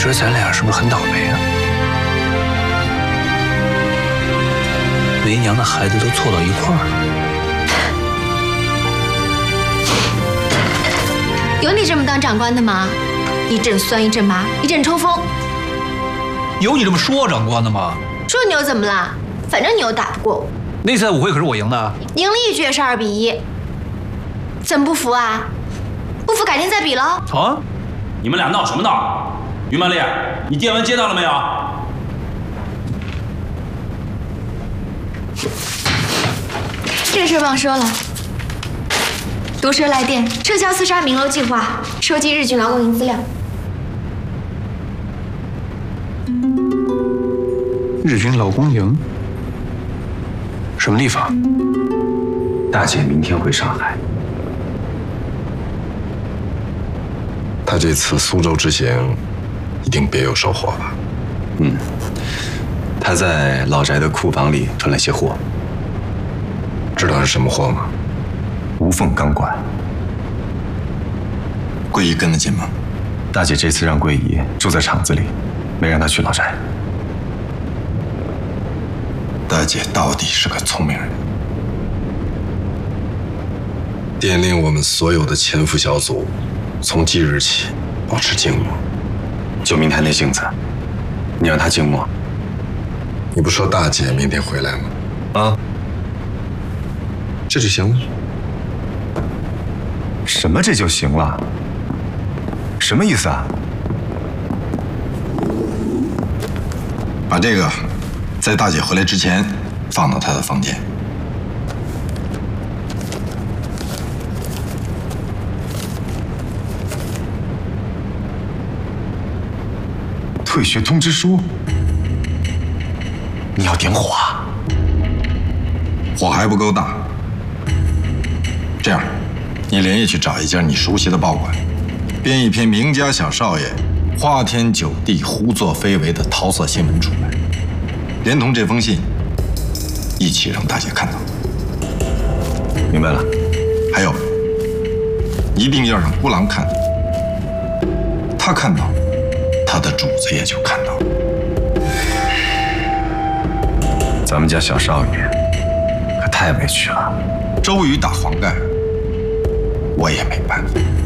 说咱俩是不是很倒霉啊？为娘的孩子都凑到一块儿了。有你这么当长官的吗？一阵酸一阵麻，一阵抽风。 有你这么说长官的吗？ 说你又怎么了？反正你又打不过我。 那次5回可是我赢的， 赢了1局也是2比1。怎么不服啊？不服改天再比喽。 啊！ 你们俩闹什么闹？于曼丽，你电文接到了没有？ 这事忘说了。毒蛇来电，撤销刺杀明楼计划，收集日军劳工营资料。 日军劳工营？什么地方？ 大姐明天回上海。 他这次苏州之行，一定别有收获吧？ 他在老宅的库房里囤了些货。 知道是什么货吗？ 无缝钢管。 桂姨跟得紧吗？ 大姐这次让桂姨住在厂子里，没让她去老宅。 大姐到底是个聪明人，电令我们所有的潜伏小组，从即日起保持静默。 就明天那性子，你让她静默。 你不说大姐明天回来吗？ 啊， 这就行了。 什么这就行了？什么意思啊？ 把这个在大姐回来之前放到她的房间。 退学通知书？你要点火啊？ 火还不够大。这样，你连夜去找一家你熟悉的报馆，编一篇名家小少爷花天酒地、胡作非为的桃色新闻出来，连同这封信一起让大姐看到。 明白了。 还有，一定要让孤狼看到，他看到，他的主子也就看到。 咱们家小少爷可太委屈了。 周瑜打黄盖，我也没办法。